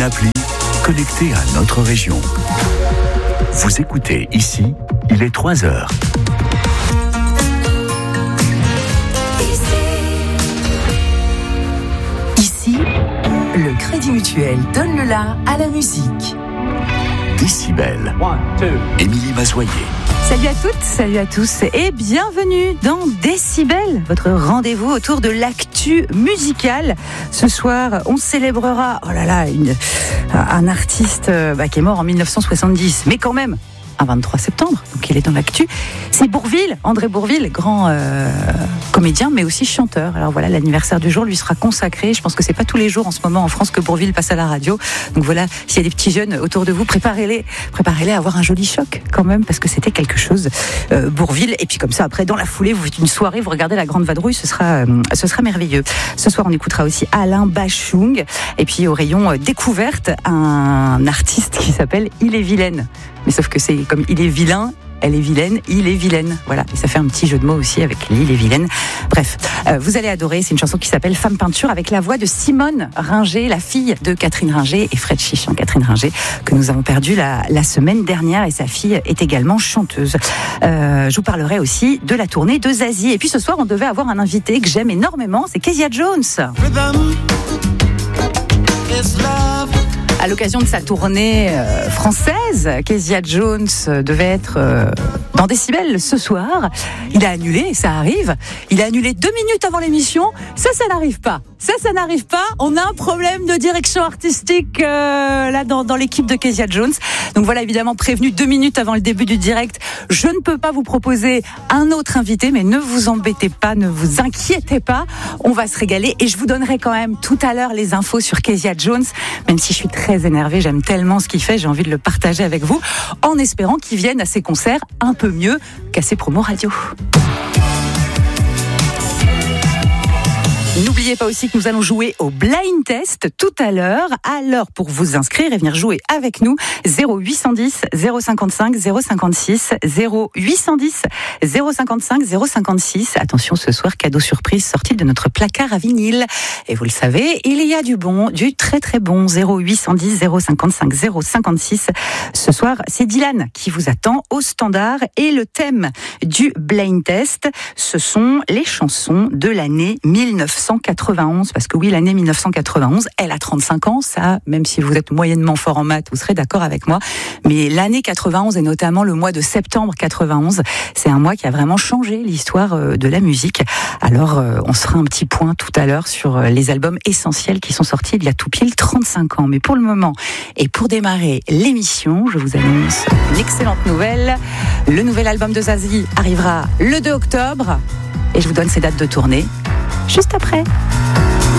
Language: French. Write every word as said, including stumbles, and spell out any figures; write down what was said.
appli connectée à notre région. Vous écoutez ici, il est trois heures. Ici, le Crédit Mutuel donne le la à la musique. Décibel. Émilie Mazoyer. Salut à toutes, salut à tous et bienvenue dans Décibel, votre rendez-vous autour de l'actu musicale. Ce soir, on célébrera, oh là là, une, un artiste bah, qui est mort en dix-neuf cent soixante-dix, mais quand même, un vingt-trois septembre, donc il est dans l'actu. C'est Bourvil, André Bourvil, grand euh, comédien, mais aussi chanteur. Alors voilà, l'anniversaire du jour lui sera consacré. Je pense que c'est pas tous les jours en ce moment en France que Bourvil passe à la radio. Donc voilà, s'il y a des petits jeunes autour de vous, préparez-les, préparez-les à avoir un joli choc quand même, parce que c'était quelque chose, euh, Bourvil. Et puis comme ça, après, dans la foulée, vous faites une soirée, vous regardez la Grande Vadrouille, ce sera, euh, ce sera merveilleux. Ce soir, on écoutera aussi Alain Bachung. Et puis au rayon euh, découverte, un artiste qui s'appelle Il est Vilaine. Mais sauf que c'est comme il est vilain, elle est vilaine, il est vilaine. Voilà, et ça fait un petit jeu de mots aussi avec l'île est vilaine. Bref, euh, vous allez adorer, c'est une chanson qui s'appelle Femme Peinture avec la voix de Simone Ringer, la fille de Catherine Ringer et Fred Chichon. Catherine Ringer, que nous avons perdu la, la semaine dernière, et sa fille est également chanteuse. Euh, je vous parlerai aussi de la tournée de Zazie. Et puis ce soir, on devait avoir un invité que j'aime énormément, c'est Kezia Jones. À l'occasion de sa tournée euh, française, Kezia Jones devait être euh, dans Décibel ce soir. Il a annulé, ça arrive. Il a annulé deux minutes avant l'émission. Ça, ça n'arrive pas. Ça, ça n'arrive pas. On a un problème de direction artistique euh, là dans, dans l'équipe de Kezia Jones. Donc voilà, évidemment, prévenu deux minutes avant le début du direct. Je ne peux pas vous proposer un autre invité, mais ne vous embêtez pas, ne vous inquiétez pas. On va se régaler et je vous donnerai quand même tout à l'heure les infos sur Kezia Jones, même si je suis très énervée, j'aime tellement ce qu'il fait, j'ai envie de le partager avec vous, en espérant qu'il vienne à ses concerts un peu mieux qu'à ses promos radio. N'oubliez pas aussi que nous allons jouer au blind test tout à l'heure. Alors, pour vous inscrire et venir jouer avec nous, zéro huit cent dix zéro cinquante-cinq zéro cinquante-six, zéro huit cent dix zéro cinquante-cinq zéro cinquante-six. Attention, ce soir, cadeau surprise sorti de notre placard à vinyle. Et vous le savez, il y a du bon, du très très bon, zéro huit cent dix zéro cinquante-cinq zéro cinquante-six. Ce soir, c'est Dylan qui vous attend au standard. Et le thème du blind test, ce sont les chansons de l'année mille neuf cent quatre-vingt-onze, parce que oui, l'année mille neuf cent quatre-vingt-onze, elle a trente-cinq ans, ça, même si vous êtes moyennement fort en maths, vous serez d'accord avec moi, mais l'année quatre-vingt-onze, et notamment le mois de septembre quatre-vingt-onze, c'est un mois qui a vraiment changé l'histoire de la musique. Alors, on se fera un petit point tout à l'heure sur les albums essentiels qui sont sortis il y a tout pile trente-cinq ans. Mais pour le moment, et pour démarrer l'émission, je vous annonce une excellente nouvelle. Le nouvel album de Zazie arrivera le deux octobre, et je vous donne ses dates de tournée juste après.